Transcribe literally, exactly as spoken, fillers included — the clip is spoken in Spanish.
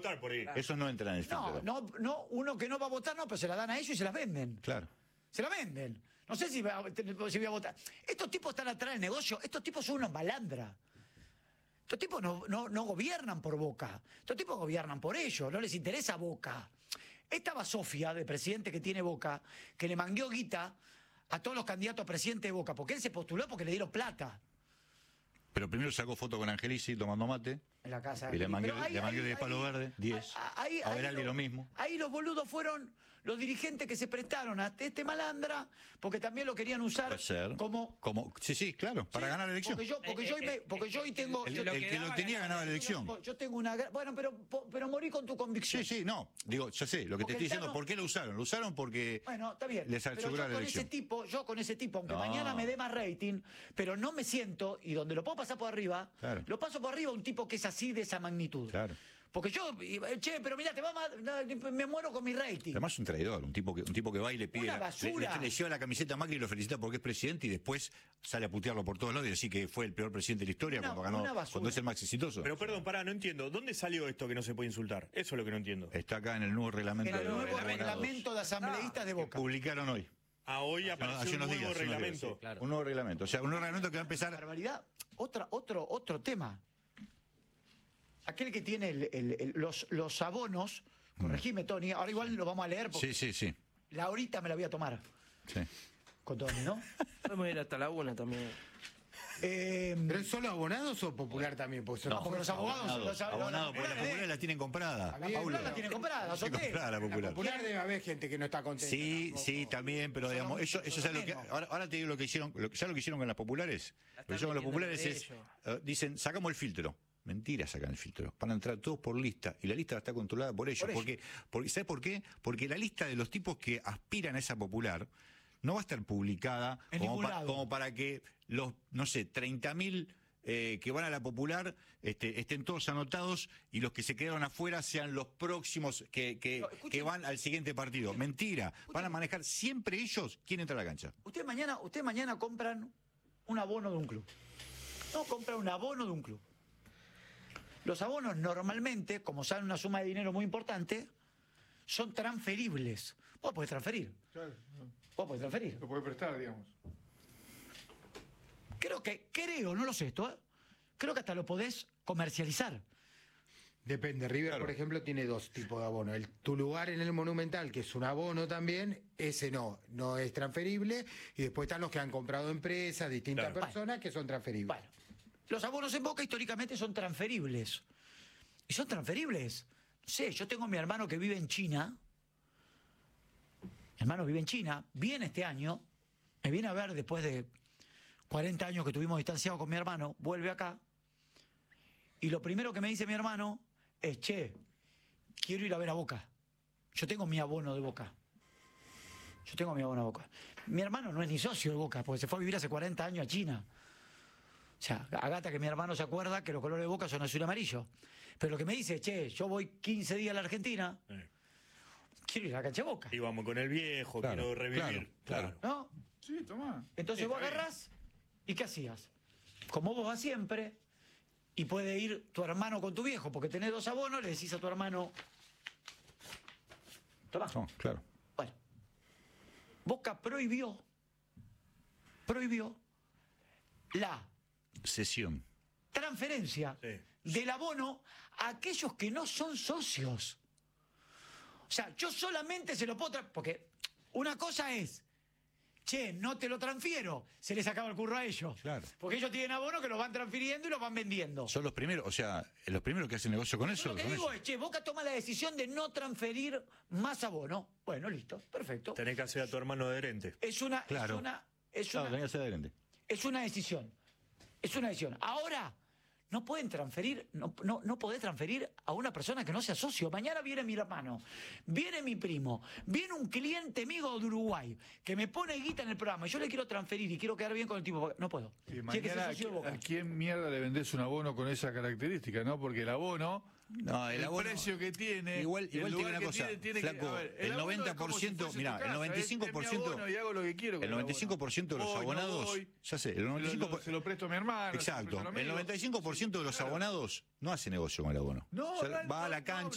votar por ahí. Eso no entra en el filtro. No, no, no, uno que no va a votar no, pero se la dan a ellos y se las venden. Claro. Se la venden. No sé si, va, si voy a votar. Estos tipos están atrás del negocio, estos tipos son unos malandras. Estos tipos no, no, no gobiernan por Boca. Estos tipos gobiernan por ellos, no les interesa Boca. Estaba Sofía, de presidente que tiene Boca, que le mangueó guita a todos los candidatos a presidente de Boca, porque él se postuló porque le dieron plata. Pero primero sacó foto con Angelici tomando mate. En la casa. Y le mangué, Pero ahí- le mangué ahí- de palo ahí- verde, diez. ahí- A ahí Veraldi lo- lo mismo. Ahí los boludos fueron los dirigentes que se prestaron a este malandra, porque también lo querían usar Puede ser. como... como sí, sí, claro, para Sí, ganar la elección. Porque yo, porque yo, hoy me- porque yo hoy tengo... El, yo- el que lo tenía ganaba la elección. Yo tengo una... gra- Bueno, pero, pero morí con tu convicción. Sí, sí, no. Digo, ya sé, lo que Porque te estoy el diciendo, Tano- ¿por qué lo usaron? Lo usaron porque Bueno, está bien. les Pero yo aseguró la con ese elección. tipo, yo con ese tipo, aunque No. mañana me dé más rating, pero no me siento, y donde lo puedo pasar por arriba, Claro. lo paso por arriba a un tipo que es así de esa magnitud. Claro. Porque yo, y- che, pero mirá, te va mal, no, me muero con mi rating. Además es un traidor, un tipo que un tipo que va y le pide, Una le, basura. le- le lleva la camiseta a Macri y lo felicita porque es presidente y después sale a putearlo por todos lados y decir que fue el peor presidente de la historia Una- cuando ganó, una basura. cuando es el más exitoso. Pero perdón, pará, no entiendo. ¿Dónde salió esto que no se puede insultar? Eso es lo que no entiendo. Está acá en el nuevo reglamento En el de nuevo abogados reglamento de asambleístas de que Boca. publicaron hoy. Ah, hoy Hace apareció un unos nuevo días, hace unos días, reglamento. sí, claro. Un nuevo reglamento. O sea, un nuevo reglamento que va a empezar. Barbaridad. Otra, otro, otro tema. Aquel que tiene el- el- el- los, los abonos, corregime, Tony, ahora igual lo vamos a leer porque Sí, sí, sí. la horita me la voy a tomar sí. con Tony, ¿no? Podemos ir hasta la una también. Eh, ¿Pero es solo abonados o popular también? Porque son no, porque los abogados... Abonado, los, los abonado, porque las populares, populares la tienen comprada. La popular la tienen comprada, la Tiene Soté. comprada la La popular. popular debe haber gente que no está contenta. Sí, tampoco. sí, también, pero digamos, eso, eso es lo que. Ahora, ahora te digo lo que hicieron, lo, ¿sabes lo que hicieron con las populares? Lo que hicieron con los populares es, eh, dicen, sacamos el filtro. Mentira, sacan el filtro. Van a entrar todos por lista y la lista va a estar controlada por ellos. Por ellos. Porque, porque, ¿sabes por qué? Porque la lista de los tipos que aspiran a esa popular no va a estar publicada En como, ningún pa- lado. como para que los, no sé, treinta mil eh, que van a la popular este, estén todos anotados y los que se quedaron afuera sean los próximos que, que, No, escuchen. que van al siguiente partido. Mentira. Van a manejar siempre ellos quién entra a la cancha. Ustedes mañana, usted mañana compran un abono de un club. No, compran un abono de un club. Los abonos normalmente, como salen una suma de dinero muy importante, son transferibles. Vos podés transferir. Claro, Vos podés transferir. lo puede prestar, digamos. Creo que, creo, no lo sé esto, ¿eh? Creo que hasta lo podés comercializar. Depende. River, Claro. por ejemplo, tiene dos tipos de abono. El, tu lugar en el Monumental, que es un abono también, ese no, no es transferible. Y después están los que han comprado empresas, distintas Claro. personas, que son transferibles. Bueno, los abonos en Boca históricamente son transferibles. Y son transferibles. No sé, yo tengo a mi hermano que vive en China. Mi hermano vive en China, viene este año, me viene a ver después de cuarenta años que estuvimos distanciados con mi hermano, vuelve acá. Y lo primero que me dice mi hermano es, che, quiero ir a ver a Boca. Yo tengo mi abono de Boca. Yo tengo mi abono de Boca. Mi hermano no es ni socio de Boca, porque se fue a vivir hace cuarenta años a China. O sea, Agata, que mi hermano se acuerda que los colores de Boca son azul y amarillo. Pero lo que me dice, che, yo voy quince días a la Argentina, Eh. quiero ir a la cancha de Boca. Y vamos con el viejo, Claro, quiero revivir. claro, claro. ¿No? Sí, tomá. Entonces Sí, vos está bien. agarrás, ¿y qué hacías? Como vos vas siempre, y puede ir tu hermano con tu viejo, porque tenés dos abonos, le decís a tu hermano, tomá. No, claro. Bueno, Boca prohibió, prohibió la Sesión. transferencia Sí. del abono a aquellos que no son socios. O sea, yo solamente se lo puedo... tra- Porque una cosa es, che, no te lo transfiero, se les acaba el curro a ellos. Claro. Porque ellos tienen abono que los van transfiriendo y los van vendiendo. Son los primeros, o sea, los primeros que hacen negocio con eso. Yo lo que con digo eso. es, che, Boca toma la decisión de no transferir más abono. Bueno, listo, perfecto. Tenés que hacer a tu hermano adherente. Es una... Claro. Es una, es Claro, una, tenía que ser adherente. es una decisión. Es una decisión. Ahora, no pueden transferir, no, no, no podés transferir a una persona que no sea socio. Mañana viene mi hermano, viene mi primo, viene un cliente amigo de Uruguay que me pone guita en el programa y yo le quiero transferir y quiero quedar bien con el tipo. No puedo. Y Tiene que ser mañana, socio de Boca. ¿a quién mierda le vendés un abono con esa característica, no? Porque el abono, No, el el, abono- precio que tiene, Igual, el igual te digo lugar una que cosa, tiene, tiene flaco, que, a ver, el abono es noventa por como si ciento, fuese tu mirá, el casa, noventa y cinco por ciento, es mi abono y hago lo que quiero con el noventa y cinco por ciento de los abono. Voy, no abonados, voy, ya sé, el noventa y cinco por ciento lo- lo- se lo presto a mi hermano. Exacto, se lo presto a un el amigo. noventa y cinco por ciento de los Claro. abonados no hace negocio con el abono. No, O sea, no, va a la no, cancha,